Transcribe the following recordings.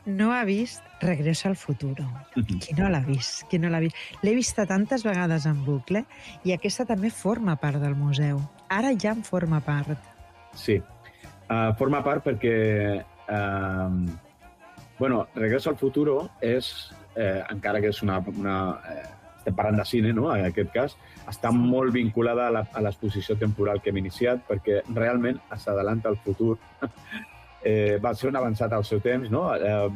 no ha vist Regreso al futuro? Qui no l'ha vist? Qui no l'ha vist? L'he vista tantes vegades en bucle i aquesta també forma part del museu. Ara ja en forma part. Sí. Forma part perquè Regreso al futuro és, encara que és estem parlant de cine, no? En aquest cas, està molt vinculada a l'exposició temporal que hem iniciat, perquè realment s'adalanta al futur. Va ser un avançat al seu temps, no?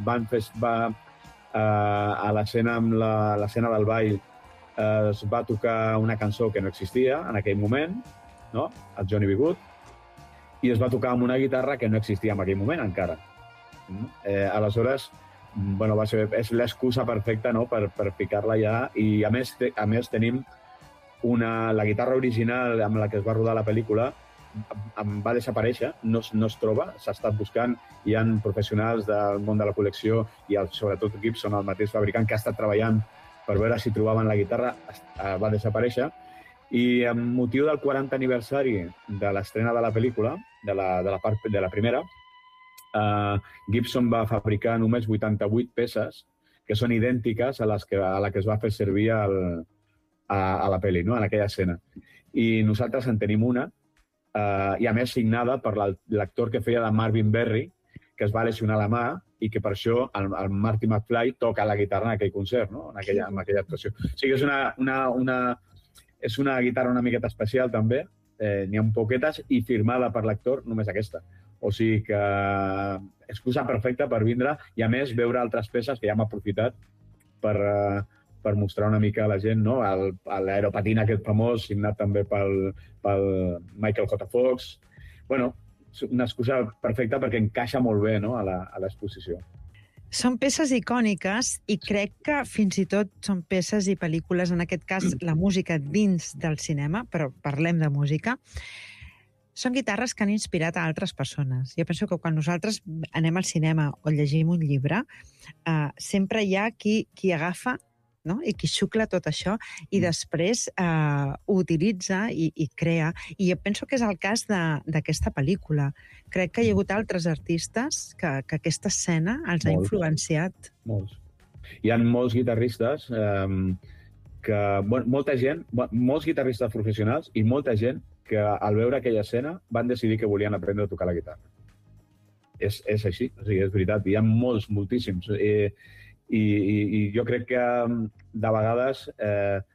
A l'escena del ball es va tocar una cançó que no existia en aquell moment, no? El Johnny B. Good, i es va tocar amb una guitarra que no existia en aquell moment encara. Aleshores, és l'excusa perfecta, no?, per ficar-la ja, i a més tenim la guitarra original amb la que es va rodar la pel·lícula va desaparèixer, no es troba, s'ha estat buscant, hi ha professionals del món de la col·lecció i sobretot Gibson, el mateix fabricant, que ha estat treballant per veure si trobaven la guitarra, va desaparèixer, i amb motiu del 40 aniversari de l'estrena de la pel·lícula, de la primera, Gibson va fabricar només 88 peces que són idèntiques a la que es va fer servir a la pel·li, no?, en aquella escena. I nosaltres en tenim una, i a més signada per l'actor que feia de Marvin Berry, que es va lesionar la mà i que per això el Marty McFly toca la guitarra en aquell concert, no?, en aquella actuació. O sigui, és una guitarra una miqueta especial també, n'hi ha poquetes, i firmada per l'actor només aquesta. O sigui que excusa perfecta per vindre i, a més, veure altres peces que ja hem aprofitat per mostrar una mica a la gent, no? L'aeropatín aquest famós, signat també pel Michael J. Fox. Bueno, una excusa perfecta perquè encaixa molt bé, no?, a l'exposició. Són peces icòniques i crec que fins i tot són peces i pel·lícules, en aquest cas la música dins del cinema, però parlem de música. Són guitarres que han inspirat a altres persones. Jo penso que quan nosaltres anem al cinema o llegim un llibre, sempre hi ha qui agafa, no?, i qui xucla tot això i després ho utilitza i crea. I jo penso que és el cas d'aquesta pel·lícula. Crec que hi ha hagut altres artistes que aquesta escena els ha influenciat. Molts. Hi ha molts guitarristes molts guitarristes professionals i molta gent que al veure aquella escena van decidir que volien aprendre a tocar la guitarra. És així, o sigui, és veritat. Hi ha moltíssims. I jo crec que de vegades